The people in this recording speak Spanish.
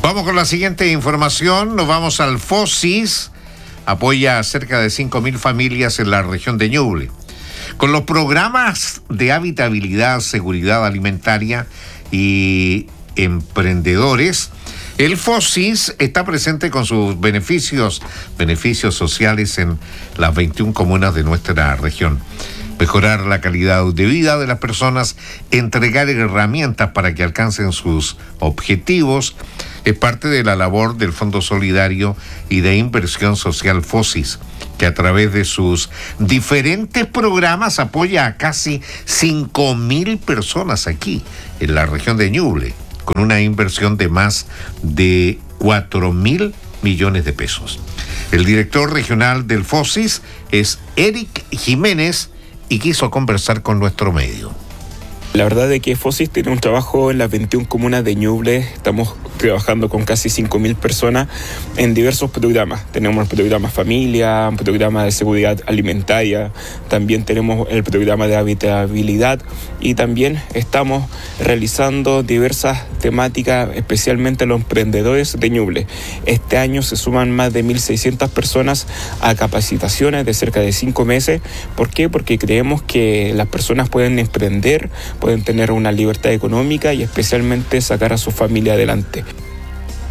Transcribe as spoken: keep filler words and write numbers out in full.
Vamos con la siguiente información. Nos vamos al FOSIS. Apoya a cerca de cinco mil familias en la región de Ñuble. Con los programas de habitabilidad, seguridad alimentaria y emprendedores, el FOSIS está presente con sus beneficios, beneficios sociales en las veintiuna comunas de nuestra región. Mejorar la calidad de vida de las personas, entregar herramientas para que alcancen sus objetivos, es parte de la labor del Fondo Solidario y de Inversión Social FOSIS, que a través de sus diferentes programas apoya a casi cinco mil personas aquí, en la región de Ñuble, con una inversión de más de cuatro mil millones de pesos. El director regional del FOSIS es Eric Jiménez y quiso conversar con nuestro medio. La verdad es que FOSIS tiene un trabajo en las veintiuna comunas de Ñuble. Estamos trabajando con casi cinco mil personas en diversos programas. Tenemos el programa Familia, un programa de seguridad alimentaria, también tenemos el programa de habitabilidad y también estamos realizando diversas temáticas, especialmente los emprendedores de Ñuble. Este año se suman más de mil seiscientas personas a capacitaciones de cerca de cinco meses. ¿Por qué? Porque creemos que las personas pueden emprender, pueden tener una libertad económica y especialmente sacar a su familia adelante.